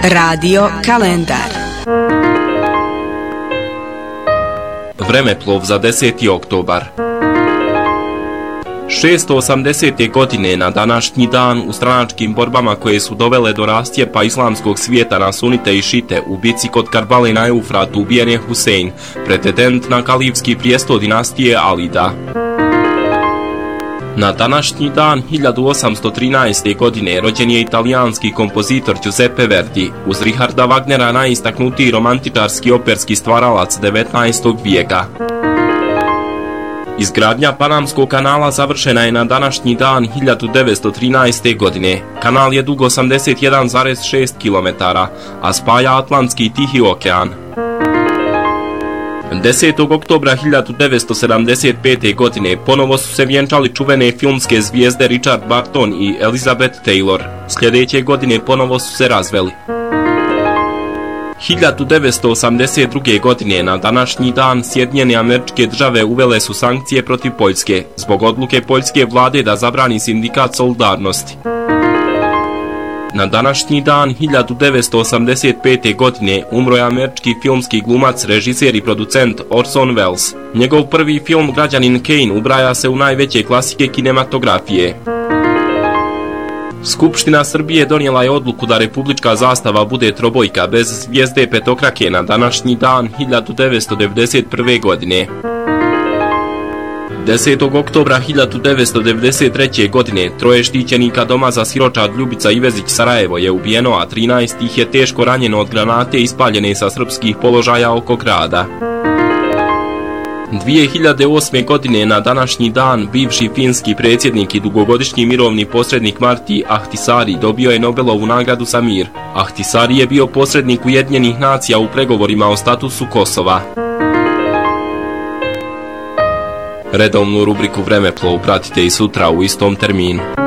Radio kalendar. Vremeplov za 10. oktobar. 680. godine na današnji dan u stranačkim borbama koje su dovele do rastjepa islamskog svijeta na sunite i šite u bici kod Karbale na Eufratu ubijen je Husein, pretendent na kalifski prijestol dinastije Alida. Na današnji dan 1813. godine rođen je italijanski kompozitor Giuseppe Verdi, uz Richarda Wagnera najistaknutiji romantičarski operski stvaralac 19. vijeka. Izgradnja Panamskog kanala završena je na današnji dan 1913. godine. Kanal je dug 81,6 km, a spaja Atlantski i Tihi okean. 10. oktobra 1975. godine ponovo su se vjenčali čuvene filmske zvijezde Richard Burton i Elizabeth Taylor. Sljedeće godine ponovo su se razveli. 1982. godine na današnji dan Sjedinjene Američke Države uvele su sankcije protiv Poljske zbog odluke poljske vlade da zabrani sindikat Solidarnosti. Na današnji dan 1985. godine umro je američki filmski glumac, režiser i producent Orson Welles. Njegov prvi film Građanin Kane ubraja se u najveće klasike kinematografije. Skupština Srbije donijela je odluku da republička zastava bude trobojka bez zvijezde petokrake na današnji dan 1991. godine. 10. oktobra 1993. godine troje štićenika doma za siročad Ljubica Ivezić Sarajevo je ubijeno, a 13 ih je teško ranjeno od granate ispaljene sa srpskih položaja oko grada. 2008. godine na današnji dan bivši finski predsjednik i dugogodišnji mirovni posrednik Martti Ahtisaari dobio je Nobelovu nagradu za mir. Ahtisaari je bio posrednik Ujedinjenih nacija u pregovorima o statusu Kosova. Redovnu rubriku Vremeplov pratite i sutra u istom terminu.